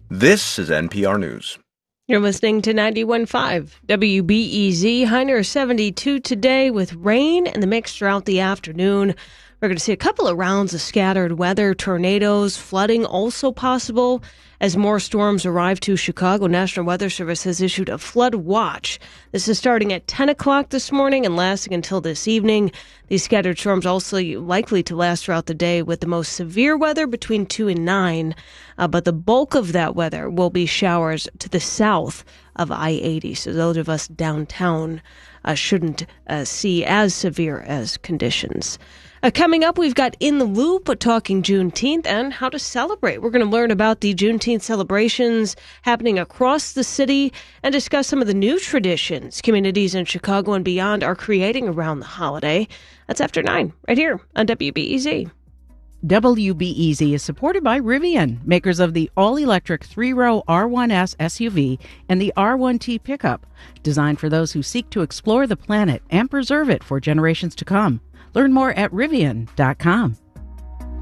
This is NPR News. You're listening to 91.5 WBEZ. High near 72 today with rain in the mix throughout the afternoon. We're going to see a couple of rounds of scattered weather, tornadoes, flooding also possible as more storms arrive to Chicago. National Weather Service has issued a flood watch. This is starting at 10 o'clock this morning and lasting until this evening. These scattered storms also likely to last throughout the day with the most severe weather between 2 and 9. But the bulk of that weather will be showers to the south of I-80. So those of us downtown shouldn't see as severe as conditions. Coming up, we've got In the Loop, talking Juneteenth and how to celebrate. We're going to learn about the Juneteenth celebrations happening across the city and discuss some of the new traditions communities in Chicago and beyond are creating around the holiday. That's after 9, right here on WBEZ. WBEZ is supported by Rivian, makers of the all-electric 3-row R1S SUV and the R1T pickup, designed for those who seek to explore the planet and preserve it for generations to come. Learn more at Rivian.com.